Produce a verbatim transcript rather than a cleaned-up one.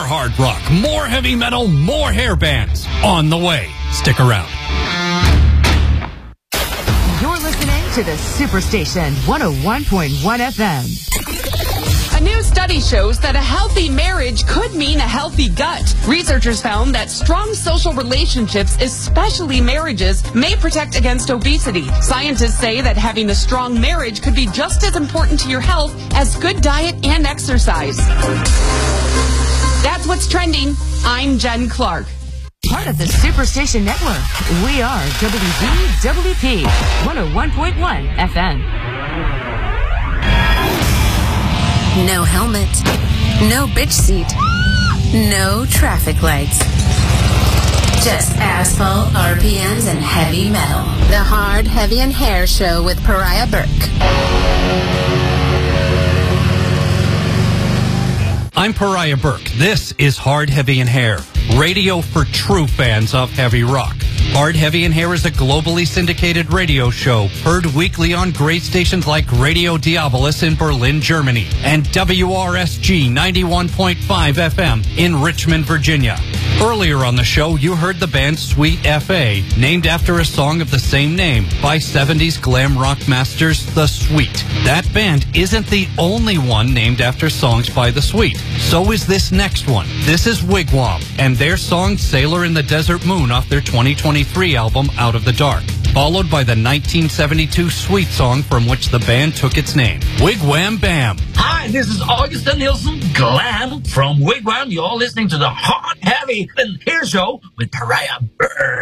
hard rock, more heavy metal, more hair bands. On the way. Stick around. You're listening to the Superstation one oh one point one F M. A new study shows that a healthy marriage could mean a healthy gut. Researchers found that strong social relationships, especially marriages, may protect against obesity. Scientists say that having a strong marriage could be just as important to your health as good diet and exercise. That's what's trending. I'm Jen Clark. Part of the Superstation Network. We are W D W P one oh one point one F M. No helmet, no bitch seat, no traffic lights. Just asphalt, R P Ms, and heavy metal. The Hard, Heavy, and Hair Show with Pariah Burke. I'm Pariah Burke. This is Hard, Heavy, and Hair, radio for true fans of heavy rock. Hard, Heavy, and Hair is a globally syndicated radio show heard weekly on great stations like Radio Diabolus in Berlin, Germany, and W R S G ninety-one point five F M in Richmond, Virginia. Earlier on the show, you heard the band Sweet F A, named after a song of the same name by seventies glam rock masters The Sweet. That band isn't the only one named after songs by The Sweet. So is this next one. This is Wigwam, and their song Sailor in the Desert Moon off their twenty twenty-three album Out of the Dark, followed by the nineteen seventy-two Sweet song from which the band took its name, Wigwam Bam. Hi, this is Augusta Nielsen, Glam from Wigwam. You're listening to the Hard, Heavy, and Hair Show with Pariah Burke.